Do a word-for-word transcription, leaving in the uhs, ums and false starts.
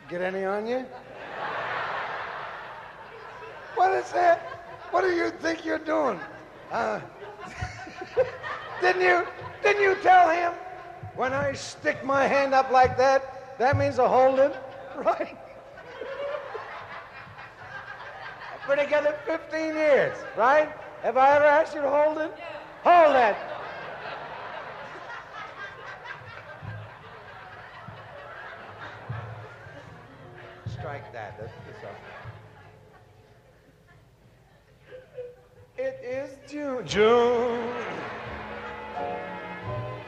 Get any on you? What is that? What do you think you're doing? Uh, didn't you, didn't you tell him? When I stick my hand up like that, that means I hold it, right? I've been together fifteen years, right? Have I ever asked you to hold it? Hold that. Strike that. That's, that's all. It is June. June.